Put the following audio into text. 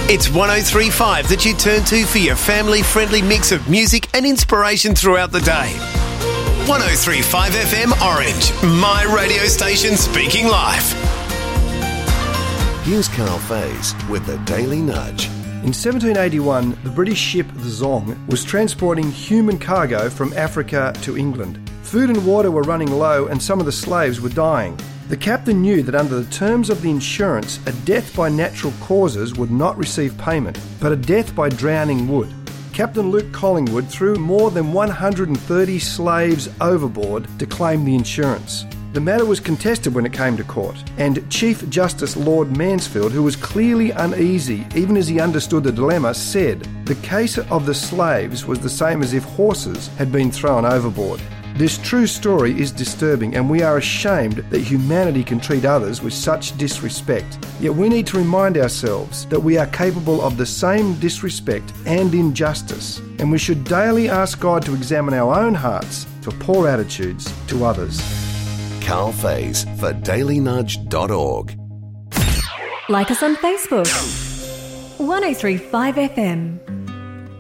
It's 103.5 that you turn to for your family-friendly mix of music and inspiration throughout the day. 103.5 FM Orange, my radio station speaking life. Here's Carl Faze with the Daily Nudge. In 1781, the British ship the Zong was transporting human cargo from Africa to England. Food and water were running low and some of the slaves were dying. The captain knew that under the terms of the insurance, a death by natural causes would not receive payment, but a death by drowning would. Captain Luke Collingwood threw more than 130 slaves overboard to claim the insurance. The matter was contested when it came to court, and Chief Justice Lord Mansfield, who was clearly uneasy even as he understood the dilemma, said the case of the slaves was the same as if horses had been thrown overboard. This true story is disturbing, and we are ashamed that humanity can treat others with such disrespect. Yet we need to remind ourselves that we are capable of the same disrespect and injustice, and we should daily ask God to examine our own hearts for poor attitudes to others. Carl Faze for dailynudge.org. Like us on Facebook. 103.5 FM.